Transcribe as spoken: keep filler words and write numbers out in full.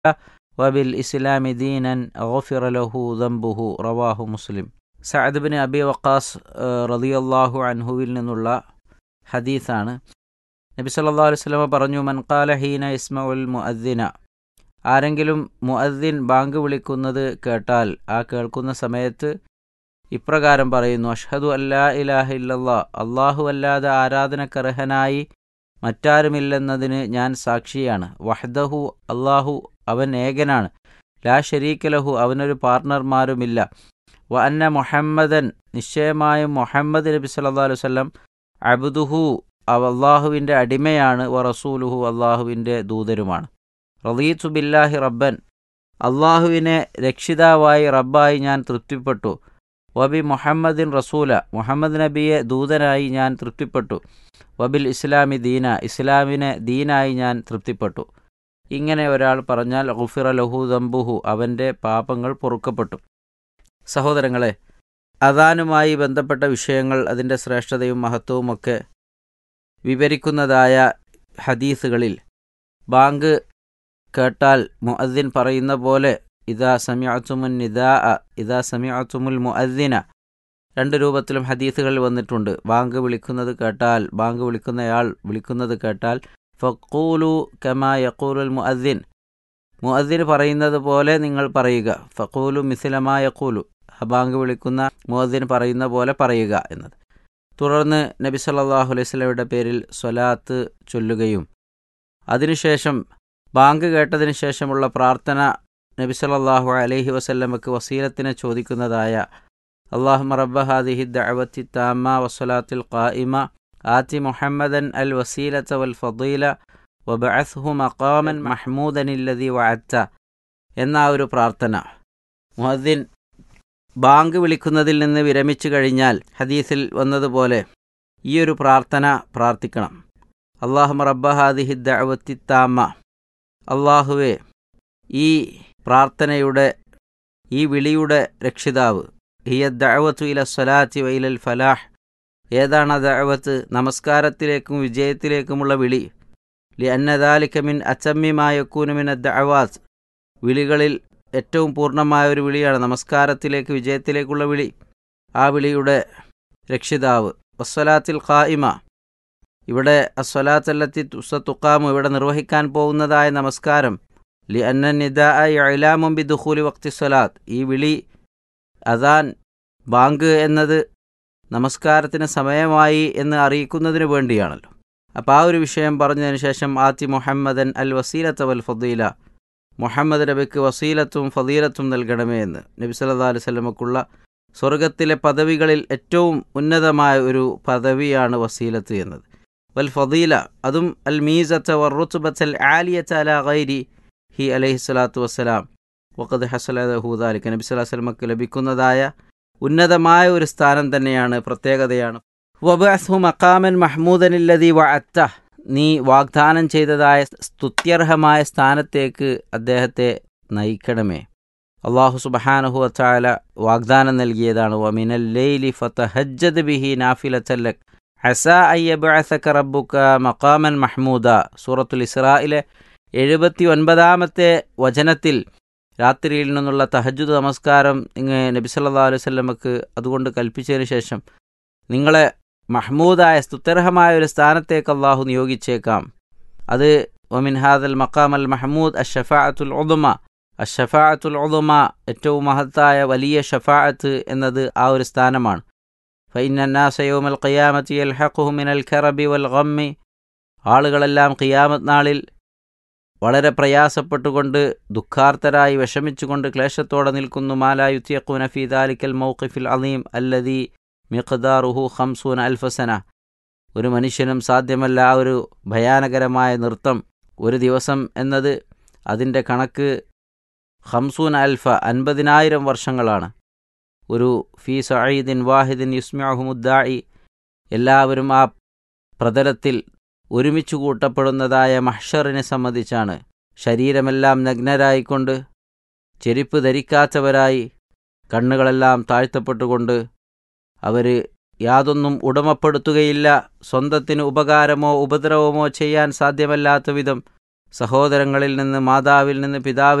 وبالإسلام دينا غفر له ذنبه رواه مسلم. Saad bin Abi Waqas റളിയല്ലാഹു അൻഹുവിൽ നിന്നുള്ള ഹദീസാണ്. നബി സല്ലല്ലാഹു അലൈഹി വസല്ലം പറഞ്ഞു, മൻ ഖാല ഹീന യസ്മഉൽ മുഅദ്ദിന, ആരെങ്കിലും മുഅദ്ദിൻ ബാങ്ക് വിളിക്കുന്നത് കേട്ടാൽ ആ കേൾക്കുന്ന സമയത്ത് ഇപ്രകാരം പറയുന്നു, അഷ്ഹദു അല്ലാ ഇലാഹ ഇല്ലല്ലാഹ്, അല്ലാഹു അല്ലാതെ ആരാധനക്കർഹനായി മറ്റാരുമില്ലെന്നതിന് ഞാൻ സാക്ഷിയാണ്. വഹ്ദഹു, അല്ലാഹു അവൻ ഏകനാണ്. ലാ ശരീക ലഹു, അവനൊരു പാർട്ണർമാരുമില്ല. വ അന്ന മുഹമ്മദൻ, നിശ്ചയമായും മുഹമ്മദ് നബി സല്ലല്ലാഹു അലൈഹി വസല്ലം അബ്ദുഹു, അവ അല്ലാഹുവിൻ്റെ അടിമയാണ്. വ റസൂലുഹു, അല്ലാഹുവിൻ്റെ ദൂതരുമാണ്. റളീതു ബില്ലാഹി റബ്ബൻ, അല്ലാഹുവിനെ രക്ഷിതാവായി റബ്ബായി ഞാൻ തൃപ്തിപ്പെട്ടു. വബി മുഹമ്മദിൻ റസൂല, മുഹമ്മദ് നബിയെ ദൂതനായി ഞാൻ തൃപ്തിപ്പെട്ടു. വബിൽ ഇസ്ലാമി ദീന, ഇസ്ലാമിനെ ദീനായി ഞാൻ തൃപ്തിപ്പെട്ടു. ഇങ്ങനെ ഒരാൾ പറഞ്ഞാൽ ഗുഫിറ ലഹു ദംബുഹു, അവൻ്റെ പാപങ്ങൾ പൊറുക്കപ്പെട്ടു. സഹോദരങ്ങളെ, അദാനുമായി ബന്ധപ്പെട്ട വിഷയങ്ങൾ, അതിൻ്റെ ശ്രേഷ്ഠതയും മഹത്വവുമൊക്കെ വിവരിക്കുന്നതായ ഹദീസുകളിൽ ബാങ്ക് കേട്ടാൽ മുഅദ്ദിൻ പറയുന്ന പോലെ ഇദാ സമിഅതുമുൻ നിദാഅ ഇദാ സമിഅതുമുൽ മുഅദ്ദിന, രണ്ട് രൂപത്തിലും ഹദീസുകളിൽ വന്നിട്ടുണ്ട്. ബാങ്ക് വിളിക്കുന്നത് കേട്ടാൽ, ബാങ്ക് വിളിക്കുന്നയാൾ വിളിക്കുന്നത് കേട്ടാൽ ഫഖൂലു കമാ യഖൂലുൽ മുഅദ്ദിൻ, മുഅദ്ദിൻ പറയുന്നത് പോലെ നിങ്ങൾ പറയുക. ഫഖൂലു മിസ്ല മാ യഖൂലു, ബാങ്ക് വിളിക്കുന്ന മുഅദ്ദിൻ പറയുന്ന പോലെ പറയുക എന്നത്. തുടർന്ന് നബി സല്ലല്ലാഹു അലൈഹി വസല്ലമയുടെ പേരിൽ സ്വലാത്ത് ചൊല്ലുകയും അതിനുശേഷം ബാങ്ക് കേട്ടതിന് ശേഷമുള്ള പ്രാർത്ഥന നബി സല്ലല്ലാഹു അലൈഹി വസല്ലമക്ക് വസീലത്തിനെ ചോദിക്കുന്നതായ അല്ലാഹുമ്മ റബ്ബ ഹാദിഹി ദഅവത്തി താമ്മ വസ്സലാത്തിൽ ഖായിമ ആതി മുഹമ്മദൻ അൽ വസീലത വൽ ഫദീല വബഅത്ഹു മഖാമൻ മഹ്മൂദൻ അല്ലദി വഅദ്ത എന്ന ഒരു പ്രാർത്ഥന മുഅദ്ദിൻ ബാങ്ക് വിളിക്കുന്നതിൽ നിന്ന് വിരമിച്ചു കഴിഞ്ഞാൽ ഹദീസിൽ വന്നതുപോലെ ഈ ഒരു പ്രാർത്ഥന പ്രാർത്ഥിക്കണം. അല്ലാഹുമ്മ റബ്ബ ഹാദിഹി ദഅവത്തി താമ്മ, അല്ലാഹുവേ ഈ പ്രാർത്ഥനയുടെ, ഈ വിളിയുടെ രക്ഷിതാവ്. ഹിയ ദഅവത്തു ഇല സ്വലാത്തി വ ഇലൽ ഫലാഹ്, ഏതാണ് ദഅവത്ത്? നമസ്കാരത്തിലേക്കും വിജയത്തിലേക്കുമുള്ള വിളി. ലിഅന്ന ദാലിക മിൻ അതമ്മി മാ യകൂനു മിന ദഅവാത്ത്, വിളികളിൽ ഏറ്റവും പൂർണ്ണമായ ഒരു വിളിയാണ് നമസ്കാരത്തിലേക്ക് വിജയത്തിലേക്കുള്ള വിളി. ആ വിളിയുടെ രക്ഷിതാവ്. വസ്സലാത്തിൽ ഖായിമ, ഇവിടെ അസ്സലാത്തല്ലത്തി തുഖാമു, ഇവിടെ നിർവഹിക്കാൻ പോകുന്നതായ നമസ്കാരം. ലിഅന്ന നിദാഅ ഇഅ്ലാമുൻ ബിദുഖൂലി വഖ്തി സ്വലാത്ത്, ഈ വിളി അദാൻ ബാങ്ക് എന്നത് നമസ്കാരത്തിന് സമയമായി എന്ന് അറിയിക്കുന്നതിന് വേണ്ടിയാണല്ലോ. അപ്പോൾ ആ ഒരു വിഷയം പറഞ്ഞതിന് ശേഷം ആതി മുഹമ്മദൻ അൽ വസീലത വൽ ഫദീല, മുഹമ്മദ് നബിക്ക് വസീലത്തും ഫദീലത്തും നൽകണമേ എന്ന്. നബി സല്ലല്ലാഹു അലൈഹി വസല്ലമക്കുള്ള സ്വർഗത്തിലെ പദവികളിൽ ഏറ്റവും ഉന്നതമായ ഒരു പദവിയാണ് വസീലത്ത് എന്നത്. വൽ ഫദീല, അതും അൽ മീസത വർ റുത്ബത അൽ ആലിയത അലാ ഗൈരി ഹി അലൈഹി സ്വലാത്തു വസ്സലാം വഖദ് ഹസല ലഹു ദാലിക, നബി സല്ലല്ലാഹു അലൈഹി വസല്ലമക്ക് ലഭിക്കുന്നതായ ഉന്നതമായ ഒരു സ്ഥാനം തന്നെയാണ്, പ്രത്യേകതയാണ്. വബഅത്ഹു മഖാമൻ മഹ്മൂദൻ അല്ലദി വഅദ്ത, നീ വാഗ്ദാനം ചെയ്തതായ സ്തുത്യർഹമായ സ്ഥാനത്തേക്ക് അദ്ദേഹത്തെ നയിക്കണമേ. അല്ലാഹു സുബ്ഹാനഹു വ തആല വാഗ്ദാനം നൽകിയതാണ്. വമിനൽ ലൈലി ഫതഹജ്ജദ് ബിഹി നാഫിലതൻ ലക് അസാ അൻ യബ്അസക റബ്ബുക മഖാമൻ മഹ്മൂദ, സൂറത്തുൽ ഇസ്രായിലെ എഴുപത്തി ഒൻപതാമത്തെ വചനത്തിൽ രാത്രിയിൽ നിന്നുള്ള തഹജ്ജുദ് നമസ്കാരം നബി സല്ലല്ലാഹു അലൈഹി വസല്ലമക്ക് അതുകൊണ്ട് കൽപ്പിച്ചതിന് ശേഷം നിങ്ങളെ മഹ്മൂദായ സ്തുത്യർഹമായ ഒരു സ്ഥാനത്തേക്ക് അല്ലാഹു നിയോഗിച്ചേക്കാം. അത് വമിൻ ഹാദൽ മഖാം അൽ മഹ്മൂദ് അഷ്ശഫാഅത്തുൽ ഉദ്മ, അഷ്ശഫാഅത്തുൽ ഉദ്മ ഏറ്റവും മഹത്തായ വലിയ ഷഫാഅത്ത് എന്നത് ആ ഒരു സ്ഥാനമാണ്. ഫഇന്ന നാസ യൗമൽ ഖിയാമത്തി യൽഹഖുഹു മിനൽ കറബി വൽ ഗമ്മി, ആളുകളെല്ലാം ഖിയാമത്ത് നാളിൽ വളരെ പ്രയാസപ്പെട്ടുകൊണ്ട് ദുഃഖാർത്തരായി വിഷമിച്ചുകൊണ്ട് ക്ലേശത്തോടെ നിൽക്കുന്നു. മാലാ യുത്യഖൂന ഫീ ദാലിക്കൽ മൗഖിഫിൽ അളീം അല്ലദീ മിഖ്ദാറുഹു ഖംസൂന അൽഫസന, ഒരു മനുഷ്യനും സാധ്യമല്ല ആ ഒരു ഭയാനകരമായ നൃത്തം. ഒരു ദിവസം എന്നത് അതിൻ്റെ കണക്ക് ഖംസൂന അൽഫ, അൻപതിനായിരം വർഷങ്ങളാണ്. ഒരു ഫീ സഈദിൻ വാഹിദിൻ യുസ്മിഉഹു മുദ്ദാഇ, എല്ലാവരും ആ പ്രതലത്തിൽ ഒരുമിച്ച് കൂട്ടപ്പെടുന്നതായ മഹ്ശറിനെ സംബന്ധിച്ചാണ്. ശരീരമെല്ലാം നഗ്നരായിക്കൊണ്ട്, ചെരുപ്പ് ധരിക്കാത്തവരായി, കണ്ണുകളെല്ലാം താഴ്ത്തപ്പെട്ടുകൊണ്ട് അവർ യാതൊന്നും ഉടമപ്പെടുത്തുകയില്ല, സ്വന്തത്തിന് ഉപകാരമോ ഉപദ്രവമോ ചെയ്യാൻ സാധ്യമല്ലാത്ത വിധം സഹോദരങ്ങളിൽ നിന്ന്, മാതാവിൽ നിന്ന്, പിതാവിൽ